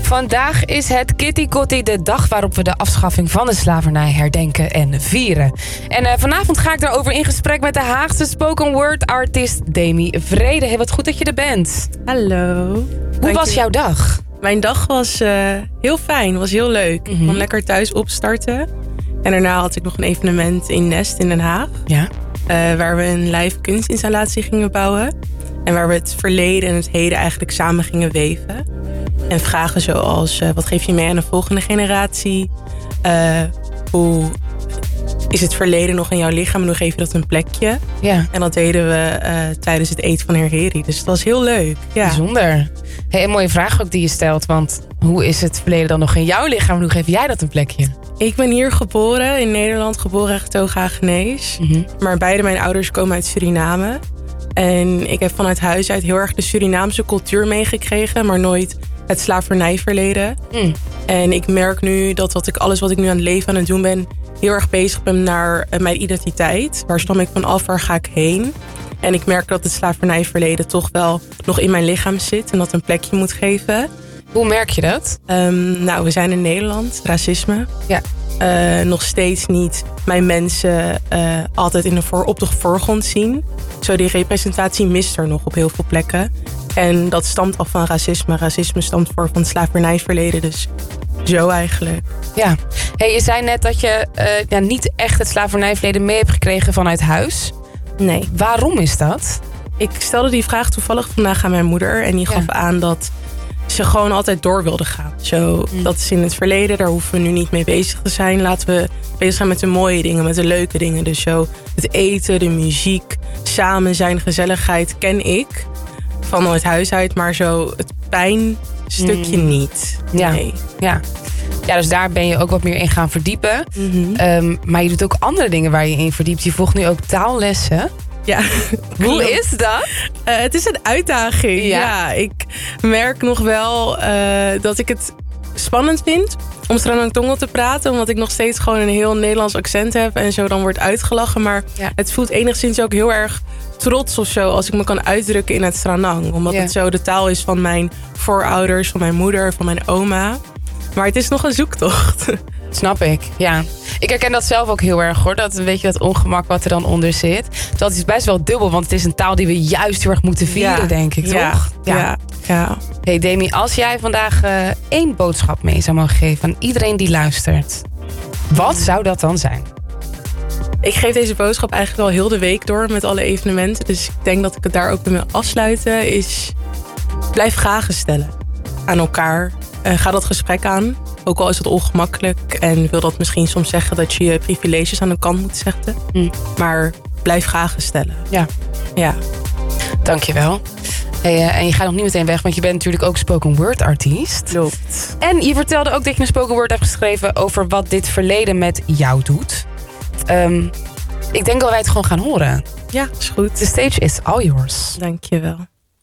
Vandaag is het Kitty Kotti, de dag waarop we de afschaffing van de slavernij herdenken en vieren. En vanavond ga ik daarover in gesprek met de Haagse spoken word artist Demi Vrede. Hey, wat goed dat je er bent. Hallo. Hoe was jouw dag? Mijn dag was heel fijn, was heel leuk. Ik kon lekker thuis opstarten. En daarna had ik nog een evenement in Nest in Den Haag. Ja. Waar we een live kunstinstallatie gingen bouwen. En waar we het verleden en het heden eigenlijk samen gingen weven. En vragen zoals, wat geef je mee aan de volgende generatie? Hoe is het verleden nog in jouw lichaam en hoe geef je dat een plekje? Ja. En dat deden we tijdens het eten van Heer Heri. Dus het was heel leuk. Ja. Bijzonder. Hey, een mooie vraag ook die je stelt. Want hoe is het verleden dan nog in jouw lichaam en hoe geef jij dat een plekje? Ik ben hier geboren, in Nederland, geboren en getogen Hagenees. Maar beide mijn ouders komen uit Suriname. En ik heb vanuit huis uit heel erg de Surinaamse cultuur meegekregen, maar nooit het slavernijverleden. En ik merk nu dat alles wat ik nu aan het leven aan het doen ben, heel erg bezig ben naar mijn identiteit. Waar stam ik van af, waar ga ik heen? En ik merk dat het slavernijverleden toch wel nog in mijn lichaam zit en dat een plekje moet geven. Hoe merk je dat? Nou, we zijn in Nederland, racisme. Ja. Nog steeds niet mijn mensen altijd op de voorgrond zien. Zo die representatie mist er nog op heel veel plekken. En dat stamt af van racisme. Racisme stamt van het slavernijverleden. Dus zo eigenlijk. Ja. Hey, je zei net dat je niet echt het slavernijverleden mee hebt gekregen vanuit huis. Nee. Waarom is dat? Ik stelde die vraag toevallig vandaag aan mijn moeder. En die gaf aan dat ze gewoon altijd door wilde gaan. Dat is in het verleden, daar hoeven we nu niet mee bezig te zijn. Laten we bezig zijn met de mooie dingen, met de leuke dingen. Dus het eten, de muziek, samen zijn, gezelligheid ken ik vanuit huis uit. Maar het pijnstukje niet. Nee. Ja. Ja, dus daar ben je ook wat meer in gaan verdiepen. Maar je doet ook andere dingen waar je in verdiept. Je volgt nu ook taallessen. Ja. Hoe is dat? Het is een uitdaging. Ja, ik merk nog wel dat ik het spannend vind om Sranang-Tongo te praten. Omdat ik nog steeds gewoon een heel Nederlands accent heb. En zo dan wordt uitgelachen. Maar het voelt enigszins ook heel erg trots of zo. Als ik me kan uitdrukken in het Sranang. Omdat het zo de taal is van mijn voorouders, van mijn moeder, van mijn oma. Maar het is nog een zoektocht. Snap ik, ja. Ik herken dat zelf ook heel erg, hoor. Dat ongemak wat er dan onder zit. Dat is best wel dubbel, want het is een taal die we juist heel erg moeten vieren, denk ik, toch? Ja. Hey Demi, als jij vandaag 1 boodschap mee zou mogen geven aan iedereen die luistert, wat zou dat dan zijn? Ik geef deze boodschap eigenlijk wel heel de week door met alle evenementen. Dus ik denk dat ik het daar ook bij me afsluiten. Is blijf vragen stellen aan elkaar. Ga dat gesprek aan. Ook al is het ongemakkelijk en wil dat misschien soms zeggen dat je je privileges aan de kant moet zetten. Maar blijf vragen stellen. Ja. Dankjewel. Hey, en je gaat nog niet meteen weg, want je bent natuurlijk ook spoken word artiest. Klopt. En je vertelde ook dat je een spoken word hebt geschreven over wat dit verleden met jou doet. Ik denk dat wij het gewoon gaan horen. Ja, is goed. The stage is all yours. Dankjewel.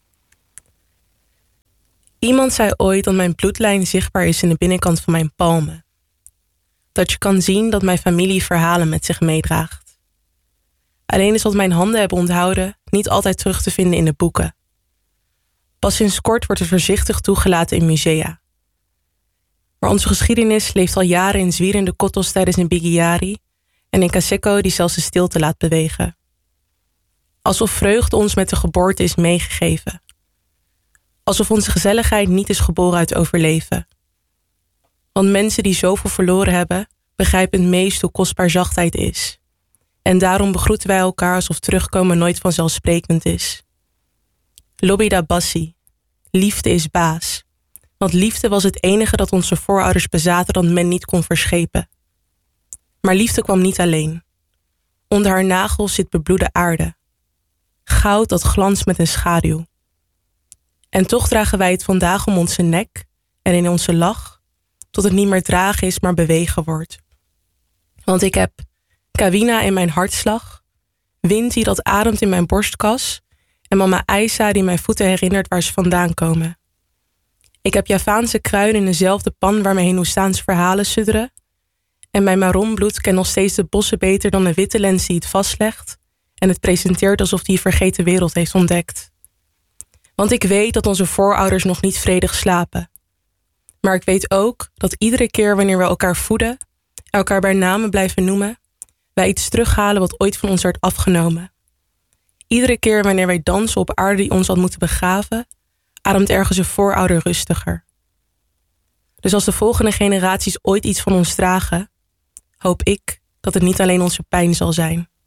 Iemand zei ooit dat mijn bloedlijn zichtbaar is in de binnenkant van mijn palmen. Dat je kan zien dat mijn familie verhalen met zich meedraagt. Alleen is wat mijn handen hebben onthouden niet altijd terug te vinden in de boeken. Pas sinds kort wordt het voorzichtig toegelaten in musea. Maar onze geschiedenis leeft al jaren in zwierende kotos tijdens een Bigiyari en in Kaseko die zelfs de stilte laat bewegen. Alsof vreugde ons met de geboorte is meegegeven. Alsof onze gezelligheid niet is geboren uit overleven. Want mensen die zoveel verloren hebben, begrijpen het meest hoe kostbaar zachtheid is. En daarom begroeten wij elkaar alsof terugkomen nooit vanzelfsprekend is. Lobby Bassi. Liefde is baas. Want liefde was het enige dat onze voorouders bezaten dat men niet kon verschepen. Maar liefde kwam niet alleen. Onder haar nagels zit bebloede aarde. Goud dat glanst met een schaduw. En toch dragen wij het vandaag om onze nek en in onze lach, tot het niet meer dragen is, maar bewegen wordt. Want ik heb Kawina in mijn hartslag, wind die dat ademt in mijn borstkas en mama Aisa die mijn voeten herinnert waar ze vandaan komen. Ik heb Javaanse kruiden in dezelfde pan waar mijn Hindoestaanse verhalen sudderen en mijn maronbloed kent nog steeds de bossen beter dan de witte lens die het vastlegt en het presenteert alsof die vergeten wereld heeft ontdekt. Want ik weet dat onze voorouders nog niet vredig slapen. Maar ik weet ook dat iedere keer wanneer we elkaar voeden, elkaar bij namen blijven noemen, wij iets terughalen wat ooit van ons werd afgenomen. Iedere keer wanneer wij dansen op aarde die ons had moeten begraven, ademt ergens een voorouder rustiger. Dus als de volgende generaties ooit iets van ons dragen, hoop ik dat het niet alleen onze pijn zal zijn.